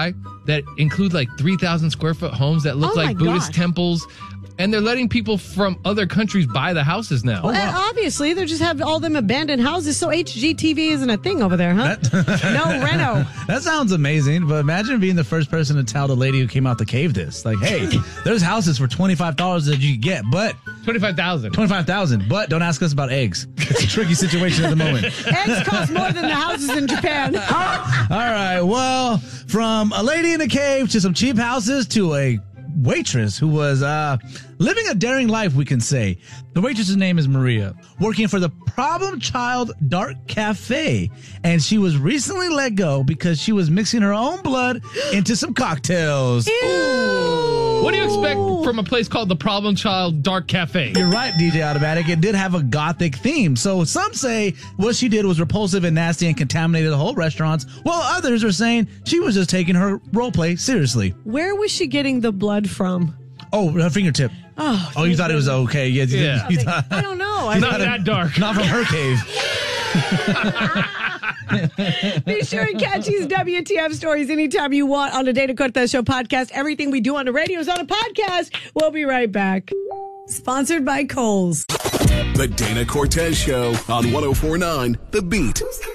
by that include like 3,000 square foot homes that look like Buddhist temples. And they're letting people from other countries buy the houses now. Well, obviously, they just have all them abandoned houses, so HGTV isn't a thing over there, huh? No reno. That sounds amazing, but imagine being the first person to tell the lady who came out the cave this. Like, hey, there's houses for $25 that you can get, but... $25,000, but don't ask us about eggs. It's a tricky situation at the moment. Eggs cost more than the houses in Japan. All right, well, from a lady in a cave to some cheap houses to a waitress who was living a daring life, we can say. The waitress's name is Maria, working for the Problem Child Dark Cafe, and she was recently let go because she was mixing her own blood into some cocktails. Ew. What do you expect from a place called the Problem Child Dark Cafe? You're right, DJ Automatic. It did have a gothic theme. So some say what she did was repulsive and nasty and contaminated the whole restaurant, while others are saying she was just taking her role play seriously. Where was she getting the blood from? Oh, her fingertip. Oh, you thought it was okay. Yeah. You thought, I don't know. Not that dark. Not from her cave. Be sure and catch these WTF stories anytime you want on the Dana Cortez Show podcast. Everything we do on the radio is on a podcast. We'll be right back. Sponsored by Kohl's. The Dana Cortez Show on 104.9 The Beat.